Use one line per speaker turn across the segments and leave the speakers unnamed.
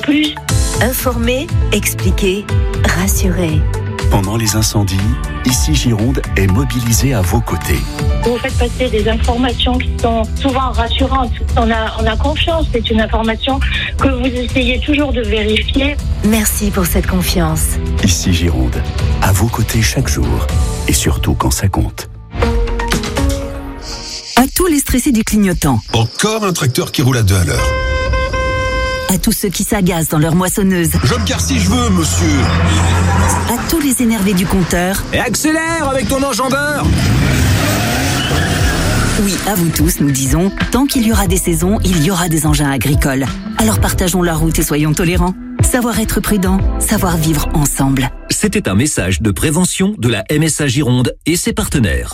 plus.
Informer, expliquer, rassurer.
Pendant les incendies, Ici Gironde est mobilisée à vos côtés.
Vous faites passer des informations qui sont souvent rassurantes. On a confiance, c'est une information que vous essayez toujours de vérifier.
Merci pour cette confiance.
Ici Gironde, à vos côtés chaque jour et surtout quand ça compte.
À tous les stressés du clignotant.
Encore un tracteur qui roule à 2 à l'heure.
À tous ceux qui s'agacent dans leur moissonneuse.
Je me gare si je veux, monsieur.
À tous les énervés du compteur.
Et accélère avec ton enjambeur.
Oui, à vous tous, nous disons, tant qu'il y aura des saisons, il y aura des engins agricoles. Alors partageons la route et soyons tolérants. Savoir être prudent, savoir vivre ensemble.
C'était un message de prévention de la MSA Gironde et ses partenaires.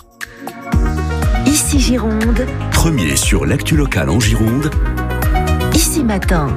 Ici Gironde.
Premier sur l'actu locale en Gironde.
Ici Matin.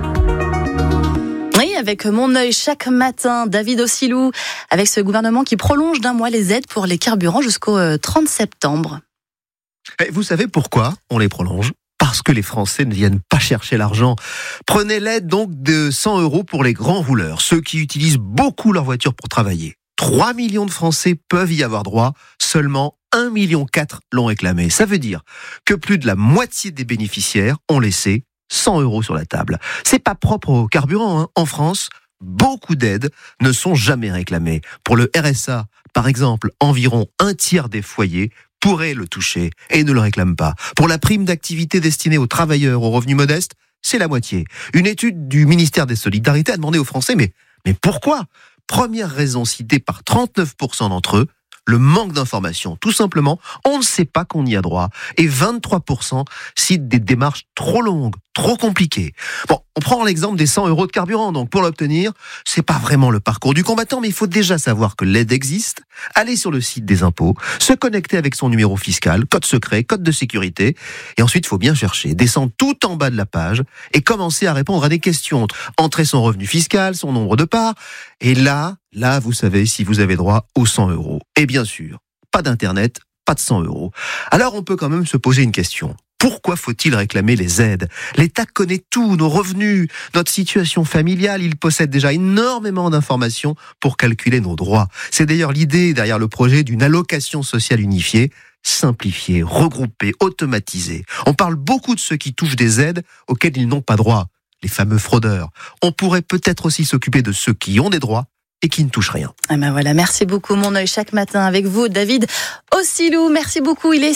Oui, avec mon œil chaque matin, David Ossilou, avec ce gouvernement qui prolonge d'1 mois les aides pour les carburants jusqu'au 30 septembre.
Et vous savez pourquoi on les prolonge ? Parce que les Français ne viennent pas chercher l'argent. Prenez l'aide donc de 100 € pour les grands rouleurs, ceux qui utilisent beaucoup leur voiture pour travailler. 3 millions de Français peuvent y avoir droit, seulement 1,4 million l'ont réclamé. Ça veut dire que plus de la moitié des bénéficiaires ont laissé 100 € sur la table. C'est pas propre au carburant, hein. En France, beaucoup d'aides ne sont jamais réclamées. Pour le RSA, par exemple, environ 1/3 des foyers pourraient le toucher et ne le réclament pas. Pour la prime d'activité destinée aux travailleurs aux revenus modestes, c'est la moitié. Une étude du ministère des Solidarités a demandé aux Français, mais pourquoi ? Première raison citée par 39% d'entre eux, le manque d'informations. Tout simplement, on ne sait pas qu'on y a droit. Et 23% citent des démarches trop longues, trop compliquées. Bon, on prend l'exemple des 100 € de carburant. Donc, pour l'obtenir, c'est pas vraiment le parcours du combattant, mais il faut déjà savoir que l'aide existe, aller sur le site des impôts, se connecter avec son numéro fiscal, code secret, code de sécurité. Et ensuite, il faut bien chercher, descendre tout en bas de la page et commencer à répondre à des questions. Entrer son revenu fiscal, son nombre de parts. Et là, vous savez si vous avez droit aux 100 €. Et bien sûr, pas d'internet, pas de 100 €. Alors on peut quand même se poser une question. Pourquoi faut-il réclamer les aides ? L'État connaît tout, nos revenus, notre situation familiale, il possède déjà énormément d'informations pour calculer nos droits. C'est d'ailleurs l'idée derrière le projet d'une allocation sociale unifiée, simplifiée, regroupée, automatisée. On parle beaucoup de ceux qui touchent des aides auxquelles ils n'ont pas droit, les fameux fraudeurs. On pourrait peut-être aussi s'occuper de ceux qui ont des droits et qui ne touchent rien.
Ah ben voilà, merci beaucoup. Mon œil chaque matin avec vous, David Ossilou. Merci beaucoup. Il est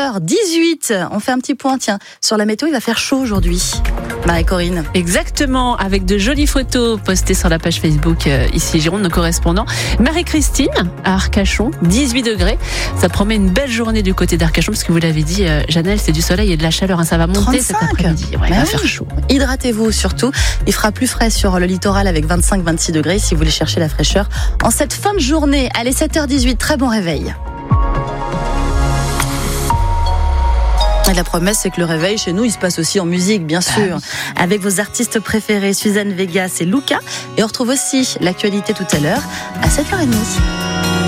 7h18. On fait un petit point, sur la météo. Il va faire chaud aujourd'hui. Marie-Corinne.
Exactement, avec de jolies photos postées sur la page Facebook Ici Gironde, nos correspondants. Marie-Christine, à Arcachon, 18 degrés. Ça promet une belle journée du côté d'Arcachon, parce que vous l'avez dit, Janelle, c'est du soleil et de la chaleur. Ça va monter 35. Cet après-midi. Ouais, il va faire chaud.
Hydratez-vous surtout. Il fera plus frais sur le littoral avec 25-26 degrés si vous voulez chercher la fraîcheur en cette fin de journée. Allez, 7h18, très bon réveil. Et la promesse, c'est que le réveil, chez nous, il se passe aussi en musique, bien sûr. Avec vos artistes préférés, Suzanne Vega et Luca. Et on retrouve aussi l'actualité tout à l'heure, à 7h30.